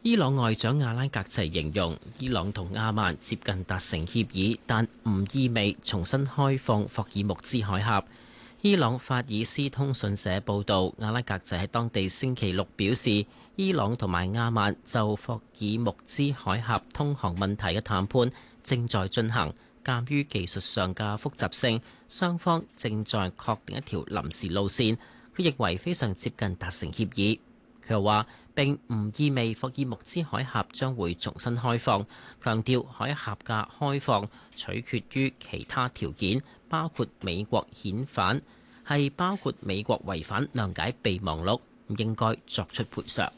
伊朗外長阿拉格齊形容，伊朗同阿曼接近達成協議，但唔意味重新開放霍爾木茲海峽。伊朗法爾斯通訊社報導，阿拉格齊喺當地星期六表示，伊朗同埋阿曼就霍爾木茲海峽通航問題嘅談判正在進行，鑑於技術上嘅複雜性，雙方正在確定一條臨時路線。佢認為非常接近達成協議。佢又話並唔意味霍爾木茲海峽將會重新開放，強調海峽嘅開放取決於其他條件，包括美國遣返，包括美國違反諒解備忘錄，應該作出賠償。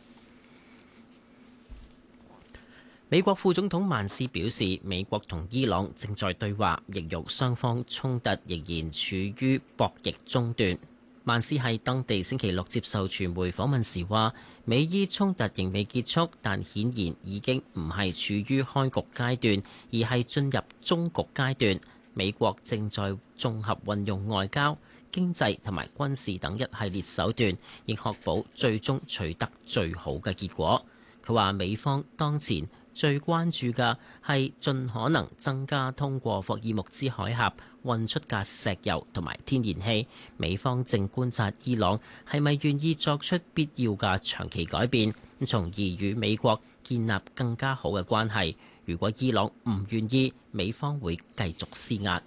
美國副總統曼斯表示，美國同伊朗正在對話，形容雙方衝突仍然處於博弈中段。曼斯喺當地星期六接受傳媒訪問時話，美伊衝突仍未結束，但顯然已經唔係處於開局階段，而係進入終局階段。美國正在綜合運用外交、經濟同埋軍事等一系列手段，以確保最終取得最好嘅結果。佢話美方當前最關注嘅係盡可能增加通過霍爾木茲海峽運出嘅石油同埋天然氣。美方正觀察伊朗係咪願意作出必要嘅長期改變，從而與美國建立更加好嘅關係。如果伊朗唔願意，美方會繼續施壓。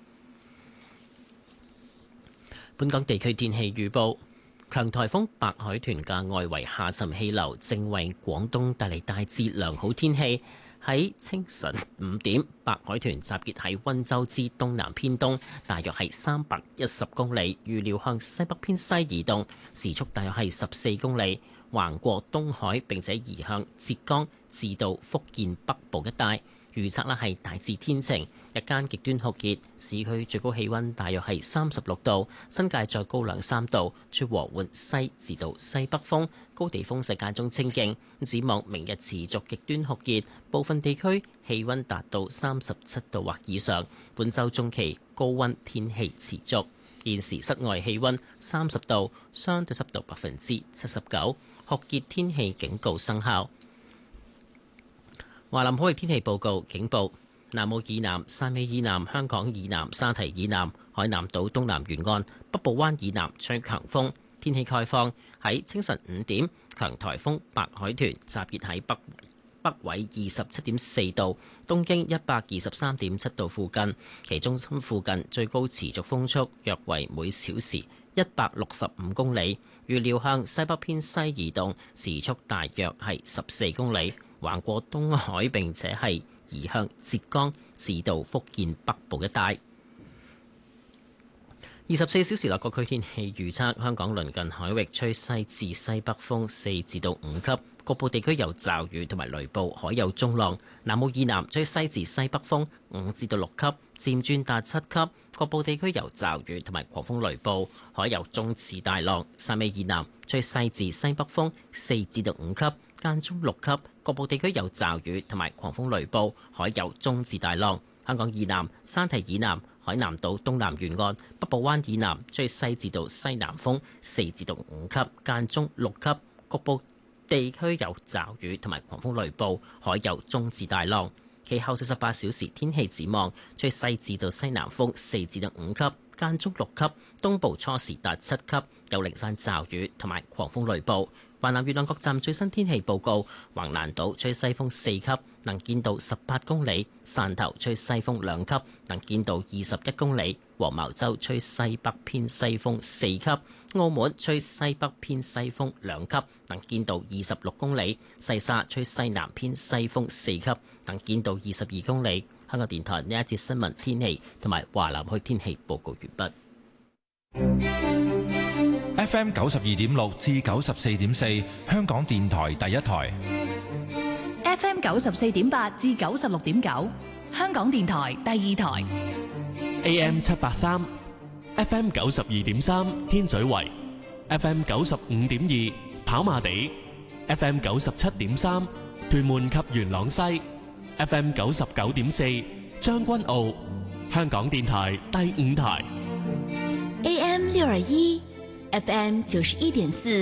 本港地區天氣預報。強颱風白海豚嘅外圍下沉氣流正為廣東帶嚟大致良好天氣。喺清晨5點，白海豚集結喺溫州之東南偏東，大約係310公里，預料向西北偏西移動，時速大約係14公里，橫過東海並且移向浙江至到福建北部一帶。預測呢係大致天晴，日間極端酷熱，市區最高氣溫大約係36度，新界再高2-3度，吹和緩西至到西北風，高地風勢間中清勁。展望明日持續極端酷熱，部分地區氣溫達到37度或以上。本週中期高溫天氣持續。現時室外氣溫30度，相對濕度79%，酷熱天氣警告生效。華南海域天氣報告警報：南澳以南、汕尾以南、香港以南、沙堤以南、海南島東南沿岸、北部灣以南吹強風。天氣概況：喺清晨5點，強颱風白海豚集結喺北緯27.4度、東經123.7度附近，其中心附近最高持續風速約為每小時165公里，預料向西北偏西移動，時速大約係14公里。橫過東海並且係移向浙江至到福建北部一帶。24小時內各區天氣預測：香港鄰近海域吹西至西北風4至到5級，局部地區有驟雨同埋雷暴，海有中浪。南澳以南吹西至西北風5至到6級，漸轉達7級，局部地區有驟雨同埋狂風雷暴，海有中至大浪。汕尾以南吹西至西北風4至到5級，間中6級，局部地區有驟雨同埋狂風雷暴，海有中至大浪。香港以南、沙堤以南、海南島東南沿岸、北部灣以南吹西至到西南風4至到5級，間中6級，局部地區有驟雨同埋狂風雷暴，海有中至大浪。其後48小時天氣展望：吹西至到西南風4至到5級，間中6級，東部初時達7級，有零散驟雨同埋狂風雷暴。華南沿岸各站最新天氣報告：橫瀾島吹西風4級，能見度18公里；汕頭吹西風2級，能見度21公里；黃茅洲吹西北偏西風4級；澳門吹西北偏西風2級，能見度26公里；西沙吹西南偏西風4級，能見度22公里。香港電台呢一節新聞天氣同埋華南區天氣報告完畢。 FM 92.6至94.4，香港電台第一台。 FM 94.8至96.9，香港電台第二台。 AM 783 ，FM 92.3，天水圍 ，FM 95.2，跑馬地 ，FM 97.3，屯門及元朗西 ，FM 99.4，將軍澳，香港電台第五台。 AM 621，FM 91.4。